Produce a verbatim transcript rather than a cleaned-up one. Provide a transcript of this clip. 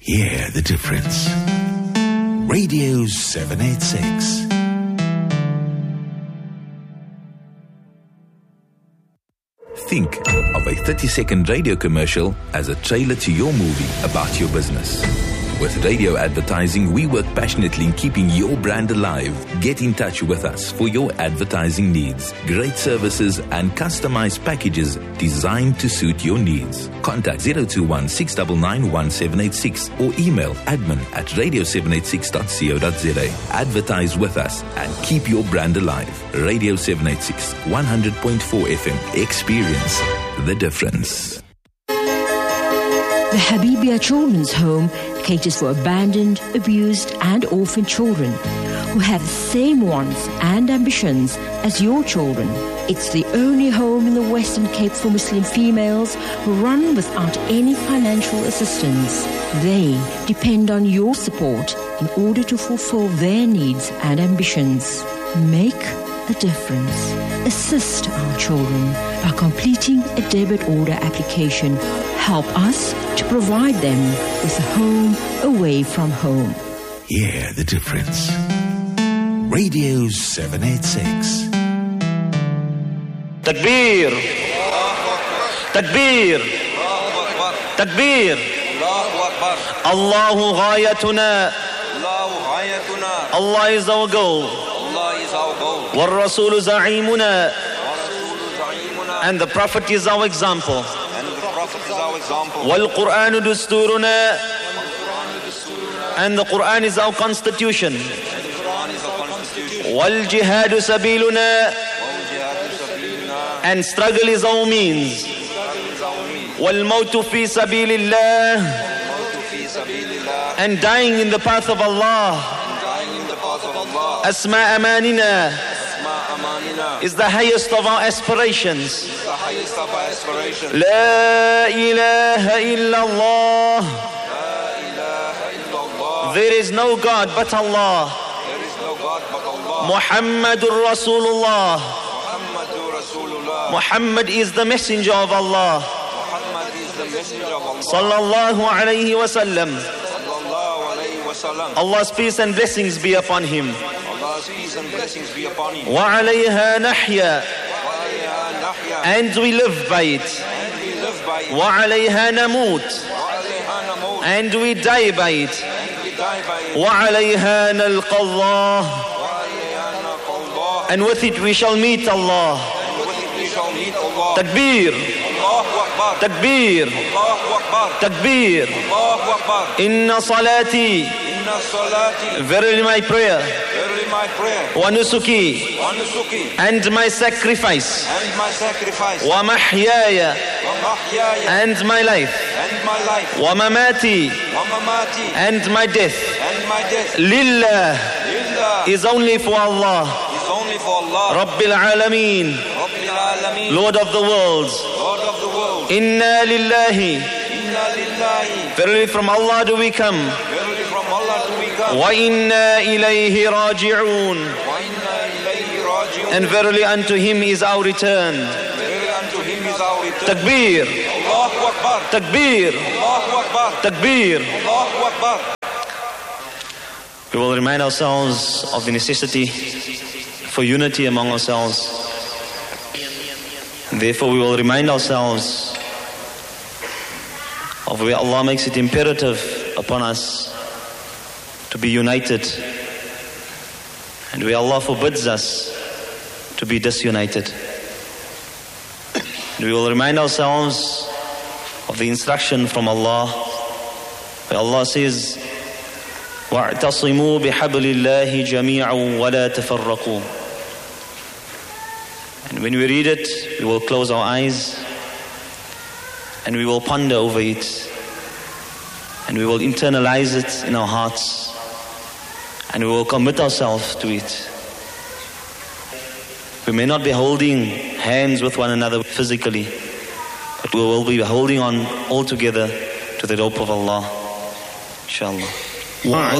Hear the difference. Radio seven eighty-six. Think of a thirty-second radio commercial as a trailer to your movie about your business. With radio advertising, we work passionately in keeping your brand alive. Get in touch with us for your advertising needs. Great services and customized packages designed to suit your needs. Contact zero two one, six nine nine, one seven eight six or email admin at radio seven eighty-six dot co dot za. Advertise with us and keep your brand alive. Radio seven eighty-six, one hundred point four F M. Experience the difference. The Habibia Children's Home caters for abandoned, abused and orphan children who have the same wants and ambitions as your children. It's the only home in the Western Cape for Muslim females who run without any financial assistance. They depend on your support in order to fulfill their needs and ambitions. Make a difference. Assist our children by completing a debit order application. Help us to provide them with a home away from home. Hear the difference. Radio seven eighty-six. Takbir. Takbir. Takbir. Allahu ghayatuna. Allah is our goal. Wa Rasulu za'imuna. And the Prophet is our example. Wal Qur'anu dusturuna. And the Quran is our constitution. Wal jihadu sabiluna. And struggle is our means. Wal mautu fi sabilillah. And dying in the path of Allah. Asma amanina is the highest of our aspirations. La ilaha illallah. There is no God but Allah. Muhammadur Rasulullah. Muhammad is the messenger of Allah. Sallallahu alayhi wa sallam. Allah's peace and blessings be upon him. Wa alayha nahya. And we live by it. Wa alayha namut. And we die by it. Wa alayha nalqa Allah. And with it we shall meet Allah. Takbir. Takbir. Takbir. Inna salati. Verily my prayer. Wa nusuki. And my sacrifice. Wa mahyaya. And my life. Wa mamati. And my death. Lillah is only for Allah. Rabbil alameen. Lord of the worlds. Inna lillahi. Verily from Allah do we come. Wa inna ilayhi raji'un. And verily unto him is our return. Takbir. Takbir. Takbir. We will remind ourselves of the necessity for unity among ourselves. Therefore we will remind ourselves of where Allah makes it imperative upon us to be united, and where Allah forbids us to be disunited. And we will remind ourselves of the instruction from Allah, where Allah says, وَاعْتَصِمُوا بِحَبْلِ اللَّهِ جَمِيعًا وَلَا تَفَرَّقُوا. And when we read it, we will close our eyes and we will ponder over it, and we will internalize it in our hearts, and we will commit ourselves to it. We may not be holding hands with one another physically, but we will be holding on all together to the rope of Allah, inshallah.